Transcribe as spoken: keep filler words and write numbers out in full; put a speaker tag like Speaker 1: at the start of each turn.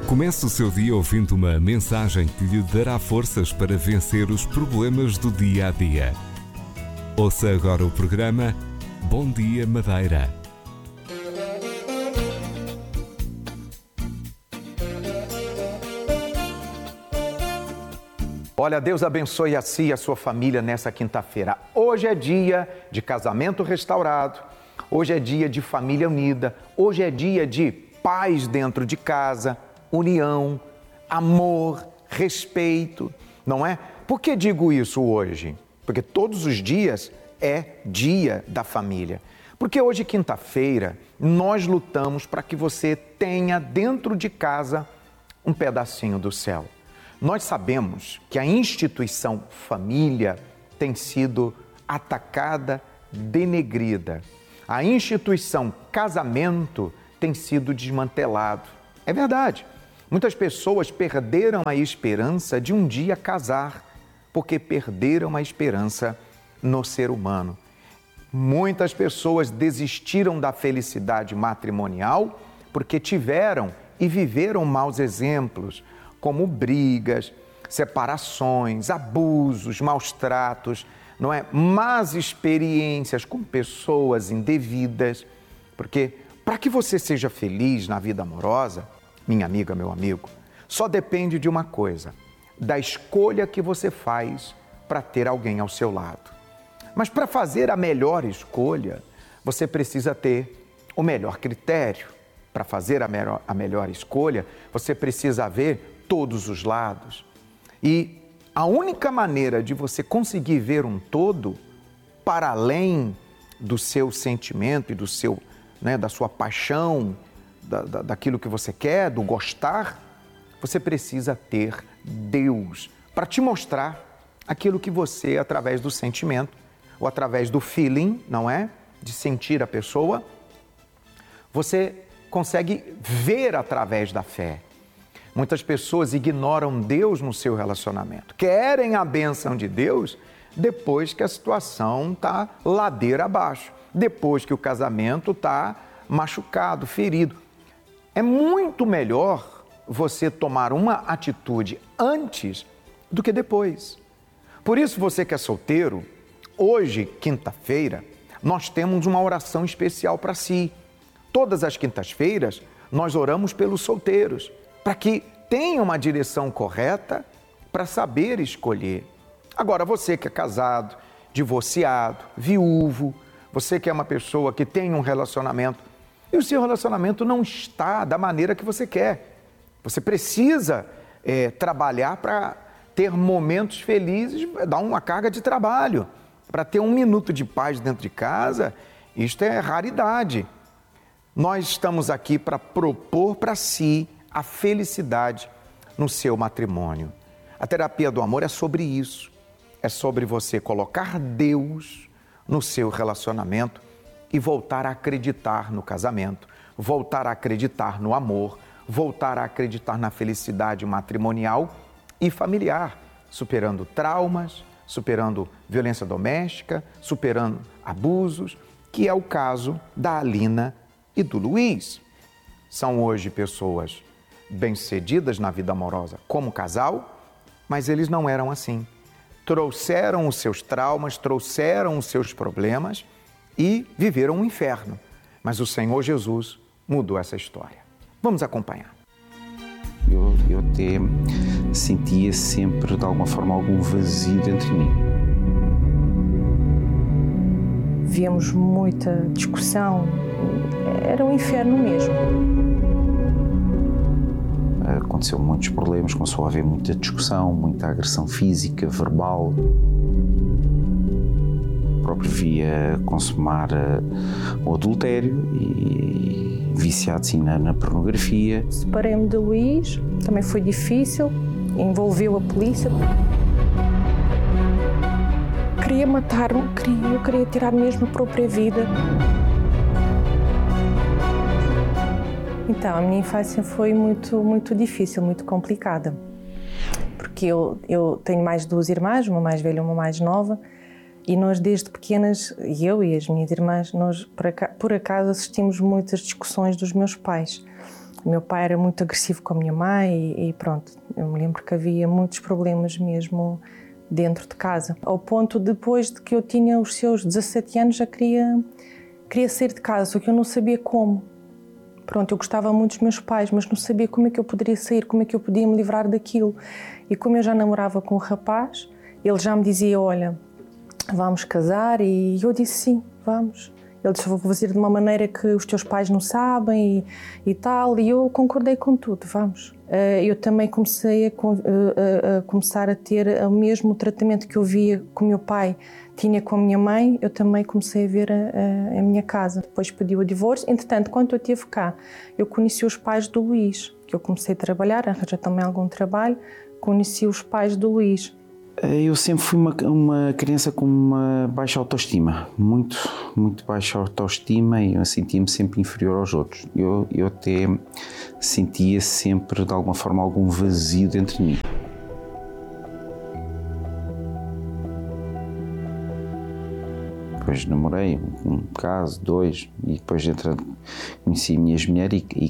Speaker 1: Comece o seu dia ouvindo uma mensagem que lhe dará forças para vencer os problemas do dia a dia. Ouça agora o programa Bom Dia Madeira.
Speaker 2: Olha, Deus abençoe a si e a sua família nessa quinta-feira. Hoje é dia de casamento restaurado, hoje é dia de família unida, hoje é dia de paz dentro de casa, união, amor, respeito, não é? Por que digo isso hoje? Porque todos os dias é dia da família. Porque hoje, quinta-feira, nós lutamos para que você tenha dentro de casa um pedacinho do céu. Nós sabemos que a instituição família tem sido atacada, denegrida. A instituição casamento tem sido desmantelado. É verdade. Muitas pessoas perderam a esperança de um dia casar, porque perderam a esperança no ser humano. Muitas pessoas desistiram da felicidade matrimonial porque tiveram e viveram maus exemplos, como brigas, separações, abusos, maus tratos, não é? Más experiências com pessoas indevidas. Porque para que você seja feliz na vida amorosa, minha amiga, meu amigo, só depende de uma coisa, da escolha que você faz para ter alguém ao seu lado. Mas para fazer a melhor escolha, você precisa ter o melhor critério. Para fazer a melhor, a melhor escolha, você precisa ver todos os lados. E a única maneira de você conseguir ver um todo, para além do seu sentimento e do seu, né, da sua paixão, Da, da, daquilo que você quer, do gostar, você precisa ter Deus para te mostrar aquilo que você, através do sentimento, ou através do feeling, não é? De sentir a pessoa, você consegue ver através da fé. Muitas pessoas ignoram Deus no seu relacionamento, querem a bênção de Deus depois que a situação está ladeira abaixo, depois que o casamento está machucado, ferido. É muito melhor você tomar uma atitude antes do que depois. Por isso, você que é solteiro, hoje, quinta-feira, nós temos uma oração especial para si. Todas as quintas-feiras, nós oramos pelos solteiros, para que tenham uma direção correta para saber escolher. Agora, você que é casado, divorciado, viúvo, você que é uma pessoa que tem um relacionamento, e o seu relacionamento não está da maneira que você quer. Você precisa é, trabalhar para ter momentos felizes, dar uma carga de trabalho, para ter um minuto de paz dentro de casa. Isto é raridade. Nós estamos aqui para propor para si a felicidade no seu matrimônio. A terapia do amor é sobre isso. É sobre você colocar Deus no seu relacionamento e voltar a acreditar no casamento, voltar a acreditar no amor, voltar a acreditar na felicidade matrimonial e familiar, superando traumas, superando violência doméstica, superando abusos, que é o caso da Alina e do Luiz. São hoje pessoas bem-sucedidas na vida amorosa como casal, mas eles não eram assim. Trouxeram os seus traumas, trouxeram os seus problemas e viveram um inferno. Mas o Senhor Jesus mudou essa história. Vamos acompanhar.
Speaker 3: Eu, eu até sentia sempre, de alguma forma, algum vazio dentro de mim.
Speaker 4: Víamos muita discussão. Era um inferno mesmo.
Speaker 3: Aconteceu muitos problemas, começou a haver muita discussão, muita agressão física, verbal. Próprio via consumar uh, o adultério e viciado sim na, na pornografia.
Speaker 4: Separei-me de Luís, também foi difícil, envolveu a polícia. Queria matar-me, queria, eu queria tirar mesmo a própria vida. Então, a minha infância foi muito, muito difícil, muito complicada. Porque eu, eu tenho mais duas irmãs, uma mais velha e uma mais nova. E nós, desde pequenas, eu e as minhas irmãs, nós por acaso assistimos muitas discussões dos meus pais. O meu pai era muito agressivo com a minha mãe e, e pronto, eu me lembro que havia muitos problemas mesmo dentro de casa. Ao ponto, depois de que eu tinha os seus dezassete anos, já queria, queria sair de casa, só que eu não sabia como. Pronto, eu gostava muito dos meus pais, mas não sabia como é que eu poderia sair, como é que eu podia me livrar daquilo. E como eu já namorava com um rapaz, ele já me dizia, olha, vamos casar, e eu disse sim, vamos. Ele disse, vou fazer de uma maneira que os teus pais não sabem e, e tal, e eu concordei com tudo, vamos. Eu também comecei a, a, a começar a ter o mesmo tratamento que eu via que o meu pai tinha com a minha mãe, eu também comecei a ver a, a, a minha casa. Depois pedi o divórcio. Entretanto, quando eu estive cá, eu conheci os pais do Luís, que eu comecei a trabalhar, arranjar também algum trabalho, conheci os pais do Luís.
Speaker 3: Eu sempre fui uma, uma criança com uma baixa autoestima, muito, muito baixa autoestima, e eu sentia-me sempre inferior aos outros. Eu, eu até sentia sempre, de alguma forma, algum vazio dentro de mim. Depois namorei um caso, dois, e depois conheci a minha ex-mulher e, e